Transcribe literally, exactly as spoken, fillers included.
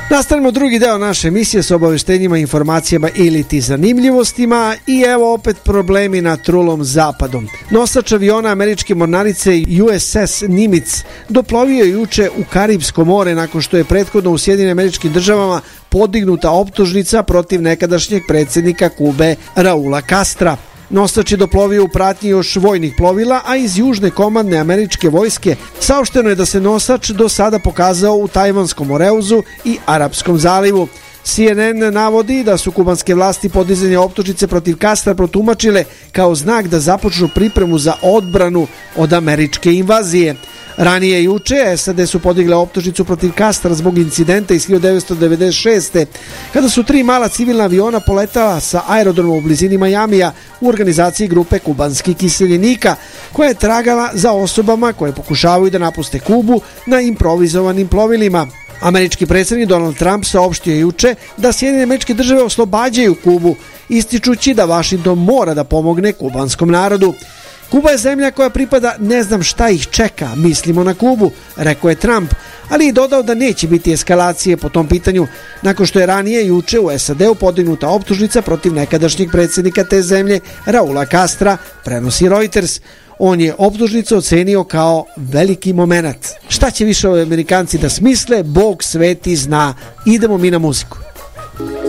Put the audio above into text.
Nastavimo drugi deo naše emisije s obaveštenjima, informacijama ili ti zanimljivostima i evo opet problemi na trulom zapadom. Nosač aviona američke mornarice U S S Nimitz doplovio je juče u Karibsko more nakon što je prethodno u Sjedinjenim Američkim Državama podignuta optužnica protiv nekadašnjeg predsjednika Kube Raula Castra. Nosač je doplovio u pratnji još vojnih plovila, a iz južne komandne američke vojske saopšteno je da se nosač do sada pokazao u Tajvanskom Moreuzu i Arapskom zalivu. C N N navodi da su kubanske vlasti podizanje optužnice protiv Castra protumačile kao znak da započnu pripremu za odbranu od američke invazije. Ranije juče S A D su podigle optužnicu protiv Castra zbog incidenta iz hiljadu devetsto devedeset šeste. kada su tri mala civilna aviona poletala sa aerodroma u blizini Majamija u organizaciji grupe kubanskih kiseljenika, koja je tragala za osobama koje pokušavaju da napuste Kubu na improvizovanim plovilima. Američki predsjednik Donald Trump saopštio je juče da Sjedinjene Američke Države oslobađaju Kubu, ističući da Vašington mora da pomogne kubanskom narodu. Kuba je zemlja koja pripada ne znam šta ih čeka, mislimo na Kubu, rekao je Trump, ali i dodao da neće biti eskalacije po tom pitanju, nakon što je ranije juče u S A D-u podignuta optužnica protiv nekadašnjeg predsjednika te zemlje Raula Castra, prenosi Reuters. On je optužnicu ocenio kao veliki momenat. Šta će više ovi Amerikanci da smisle, Bog sveti zna. Idemo mi na muziku.